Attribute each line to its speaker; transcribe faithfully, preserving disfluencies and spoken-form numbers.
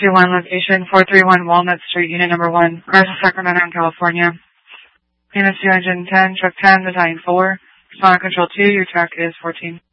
Speaker 1: two one, location four three one Walnut Street, Unit Number one, Garza, Sacramento, California. Unit two Engine ten, Truck ten, Battalion four. Respond Control two, your track is fourteen.